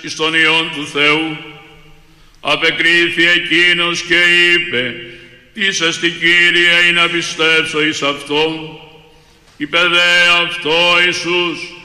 εις τον Υιόν του Θεού. Απεκρίθη εκείνος και είπε, «Τι εστι Κύριε, ή να πιστεύσω εις αυτό». Είπε δε αυτό Ιησούς,